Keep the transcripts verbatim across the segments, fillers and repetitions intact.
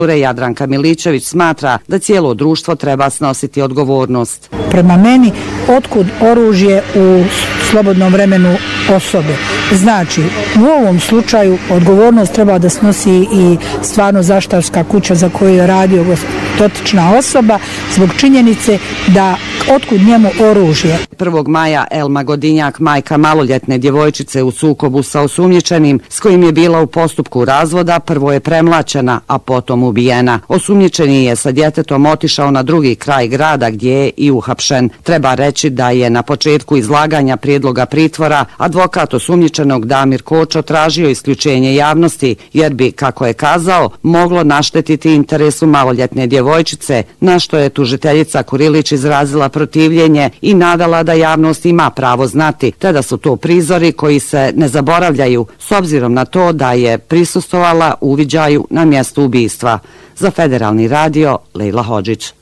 Jadranka Milićević smatra da cijelo društvo treba snositi odgovornost. Prema meni, otkud oružje u slobodnom vremenu osobe? Znači, u ovom slučaju odgovornost treba da snosi i stvarno zaštitarska kuća za koju je radio dotična osoba zbog činjenice da otkud njemu oružje. prvog maja Elma Godinjak, majka maloljetne djevojčice u sukobu sa osumnjičenim s kojim je bila u postupku razvoda, prvo je premlaćena, a potom ubijena. Osumnjičeni je sa djetetom otišao na drugi kraj grada gdje je i uhapšen. Treba reći da je na početku izlaganja prijedloga pritvora advokat osumnjičenog Damir Kočo tražio isključenje javnosti jer bi, kako je kazao, moglo naštetiti interesu maloljetne djevojčice, na što je tužiteljica Kurilić izrazila protivljenje i nadala da javnost ima pravo znati, te da su to prizori koji se ne zaboravljaju s obzirom na to da je prisustvovala uviđaju na mjestu ubistva. Za Federalni radio, Lejla Hodžić.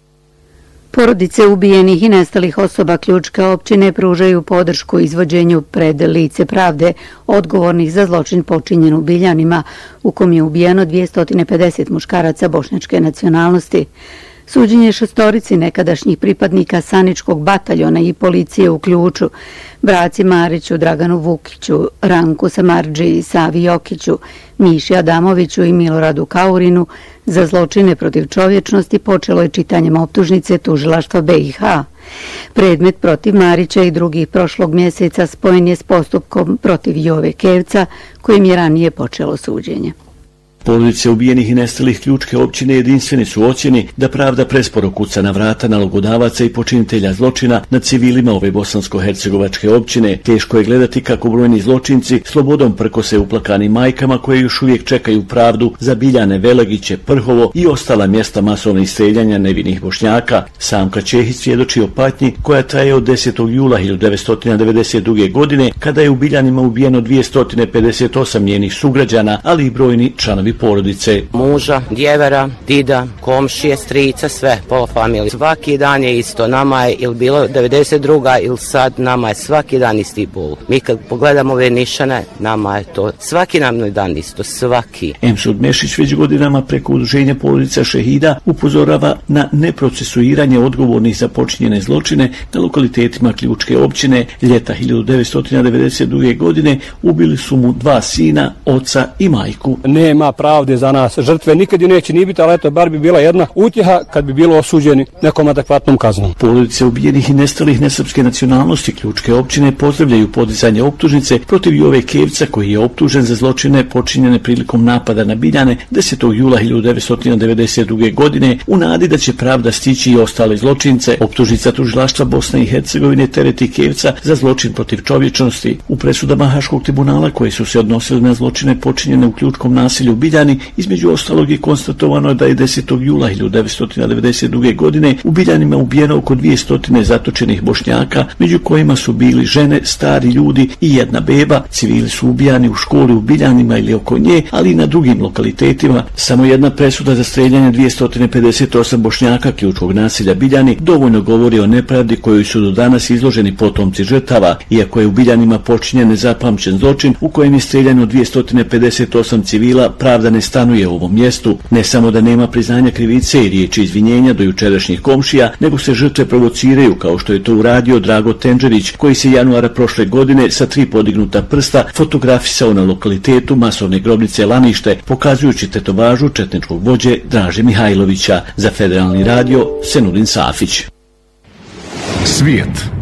Porodice ubijenih i nestalih osoba Ključke općine pružaju podršku izvođenju pred lice pravde odgovornih za zločin počinjen u Biljanima, u kom je ubijeno dvjesto pedeset muškaraca bošnjačke nacionalnosti. Suđenje šestorici nekadašnjih pripadnika Saničkog bataljona i policije u Ključu, braci Mariću, Draganu Vukiću, Ranku Samardži, Savi Jokiću, Miši Adamoviću i Miloradu Kaurinu za zločine protiv čovječnosti počelo je čitanjem optužnice tužilaštva B i H. Predmet protiv Marića i drugih prošlog mjeseca spojen je s postupkom protiv Jove Kevca, kojim je ranije počelo suđenje. Porodice ubijenih i nestalih Ključke općine jedinstveni su ocjeni da pravda presporo kuca na vrata nalogodavaca i počinitelja zločina nad civilima ove bosansko-hercegovačke općine. Teško je gledati kako brojni zločinci slobodom prkose uplakanim majkama koje još uvijek čekaju pravdu za Biljane, Velegiće, Prhovo i ostala mjesta masovnih streljanja nevinih Bošnjaka. Samka Čehić svjedoči o patnji koja traje od desetog jula hiljadu devetsto devedeset druge. godine kada je u Biljanima ubijeno dvjesto pedeset osam njenih sugrađana, ali i brojni članovi porodice. Muža, djevera, dida, komšije, strica, sve, pola familije. Svaki dan je isto, nama je ili bilo devedeset druga ili sad nama je svaki dan isti bol. Mi kad pogledamo ove nišane, nama je to svaki nam dan isto, svaki. Emsud Mešić već godinama preko udruženja porodica šehida upozorava na neprocesuiranje odgovornih za počinjene zločine na lokalitetima Ključke općine. Ljeta hiljadu devetsto devedeset druge. godine ubili su mu dva sina, oca i majku. Nema pravde za nas, žrtve nikad ju neće ni biti, ali eto, bar bi bila jedna utjeha kad bi bilo osuđeni nekom adekvatnom kaznom. Porodice ubijenih i nestalih nesrpske nacionalnosti Ključke općine pozdravljaju podizanje optužnice protiv Jove Kevca, koji je optužen za zločine počinjene prilikom napada na Biljane desetog jula hiljadu devetsto devedeset druge. godine u nadi da će pravda stići i ostale zločince. Optužnica tužilaštva Bosne i Hercegovine tereti Kevca za zločin protiv čovječnosti. U presudama Haškog tribunala koji su se odnosili na zločine počinjene u ključkom nasilju u Biljani, između ostalog je konstatovano da je desetog jula hiljadu devetsto devedeset druge. godine u Biljanima ubijeno oko dvjesto zatočenih Bošnjaka, među kojima su bili žene, stari ljudi i jedna beba. Civili su ubijani u školi u Biljanima ili oko nje, ali i na drugim lokalitetima. Samo jedna presuda za streljanje dvjesto pedeset osam Bošnjaka ključkog nasilja Biljani dovoljno govori o nepravdi kojoj su do danas izloženi potomci žrtava, iako je u Biljanima počinjen nezapamćen zločin u kojem je streljano dvjesto pedeset osam civila. Pravda ne stanuje u ovom mjestu. Ne samo da nema priznanja krivice i riječi izvinjenja do jučerašnjih komšija, nego se žrtve provociraju, kao što je to uradio Drago Tenđerić, koji se januara prošle godine sa tri podignuta prsta fotografisao na lokalitetu masovne grobnice Lanište, pokazujući tetovažu četničkog vođe Draže Mihajlovića. Za Federalni radio, Senudin Safić. Svijet.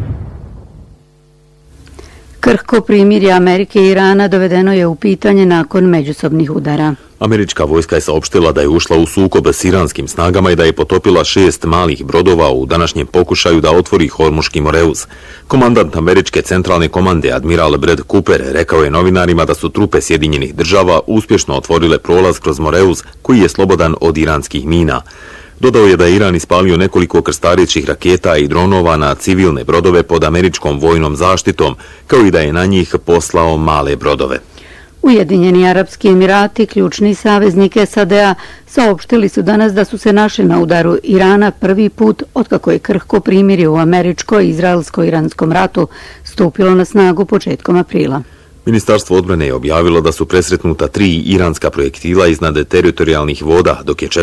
Krhko primirje Amerike i Irana dovedeno je u pitanje nakon međusobnih udara. Američka vojska je saopštila da je ušla u sukob s iranskim snagama i da je potopila šest malih brodova u današnjem pokušaju da otvori Hormuški moreuz. Komandant američke centralne komande admiral Brad Cooper rekao je novinarima da su trupe Sjedinjenih država uspješno otvorile prolaz kroz moreuz koji je slobodan od iranskih mina. Dodao je da je Iran ispalio nekoliko krstarećih raketa i dronova na civilne brodove pod američkom vojnom zaštitom, kao i da je na njih poslao male brodove. Ujedinjeni Arapski Emirati, ključni saveznik S A D-a, saopštili su danas da su se našli na udaru Irana prvi put otkako je krhko primirje u američko-izraelsko-iranskom ratu stupilo na snagu početkom aprila. Ministarstvo odbrane je objavilo da su presretnuta tri iranska projektila iznad teritorijalnih voda, dok je